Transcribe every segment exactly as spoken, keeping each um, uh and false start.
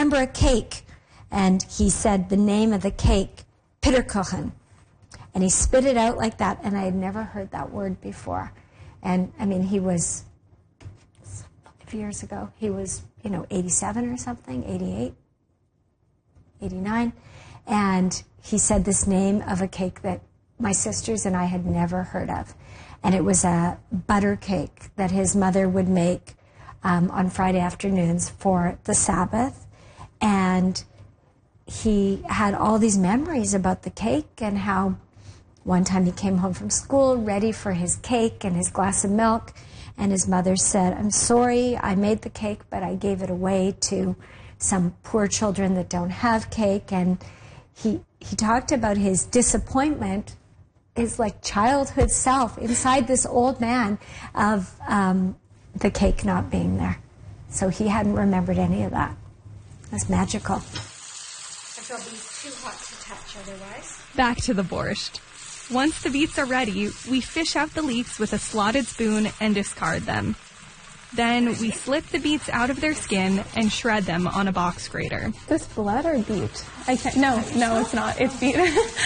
remember a cake? And he said the name of the cake, Pitterkuchen. And he spit it out like that, and I had never heard that word before. And, I mean, he was, five years ago, he was, you know, eighty-seven or something, eighty-eight, eighty-nine. And he said this name of a cake that my sisters and I had never heard of. And it was a butter cake that his mother would make um, on Friday afternoons for the Sabbath. And he had all these memories about the cake and how one time he came home from school ready for his cake and his glass of milk, and his mother said, "I'm sorry, I made the cake, but I gave it away to some poor children that don't have cake." And he he talked about his disappointment, his like childhood self inside this old man of um, the cake not being there. So he hadn't remembered any of that. That's magical. I feel these too hot to touch otherwise. Back to the borscht. Once the beets are ready, we fish out the leeks with a slotted spoon and discard them. Then we slip the beets out of their skin and shred them on a box grater. This blood or beet? I can't. No, no, it's not. It's beet.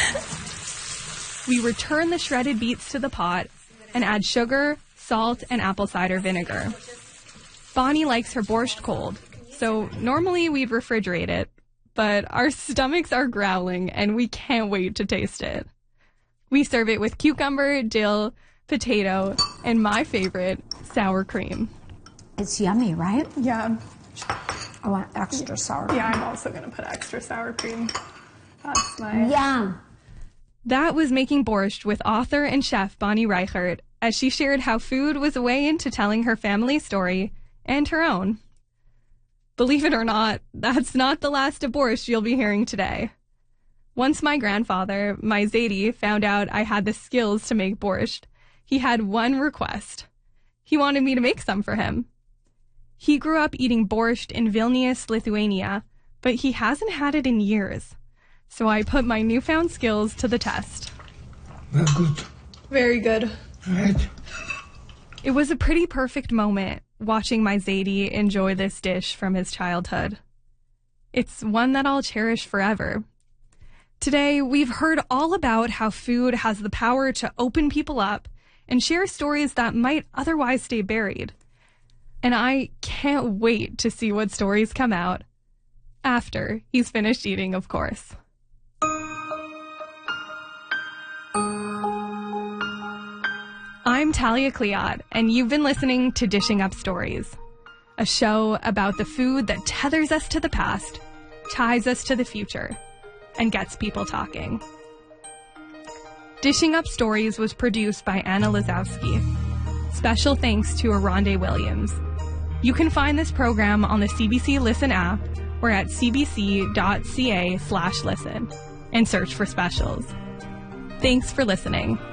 We return the shredded beets to the pot and add sugar, salt, and apple cider vinegar. Bonnie likes her borscht cold, so normally we'd refrigerate it, but our stomachs are growling and we can't wait to taste it. We serve it with cucumber, dill, potato, and my favorite, sour cream. It's yummy, right? Yeah. I want extra sour cream. Yeah, I'm also going to put extra sour cream. That's my... Yum. That was Making Borscht with author and chef Bonnie Reichert, as she shared how food was a way into telling her family's story and her own. Believe it or not, that's not the last of borscht you'll be hearing today. Once my grandfather, my Zadie, found out I had the skills to make borscht, he had one request. He wanted me to make some for him. He grew up eating borscht in Vilnius, Lithuania, but he hasn't had it in years. So I put my newfound skills to the test. Very good. Very good. Right. It was a pretty perfect moment watching my Zadie enjoy this dish from his childhood. It's one that I'll cherish forever. Today, we've heard all about how food has the power to open people up and share stories that might otherwise stay buried. And I can't wait to see what stories come out after he's finished eating, of course. I'm Talia Cleod, and you've been listening to Dishing Up Stories, a show about the food that tethers us to the past, ties us to the future, and gets people talking. Dishing Up Stories was produced by Anna Lazowski. Special thanks to Aronde Williams. You can find this program on the C B C Listen app or at cbc.ca slash listen and search for specials. Thanks for listening.